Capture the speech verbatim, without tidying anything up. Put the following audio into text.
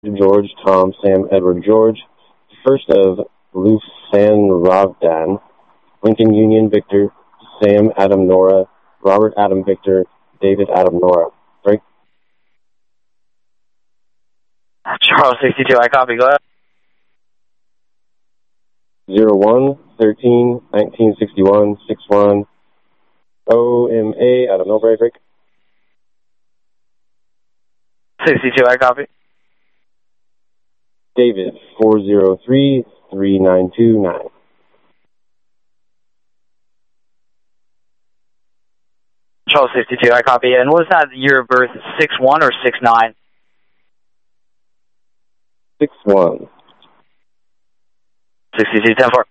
George, Tom, Sam, Edward, George, first of Lusan Ravdan, Lincoln Union, Victor, Sam, Adam, Nora, Robert, Adam, Victor, David, Adam, Nora. Break. Charles sixty-two, I copy, go ahead. zero one, thirteen, nineteen sixty-one, six one, O M A, Adam, no break, break. sixty-two, I copy. David, four zero three, three nine two nine. Charles sixty-two, I copy. And what was that year of birth, six one or six nine? six one. sixty-two, ten four.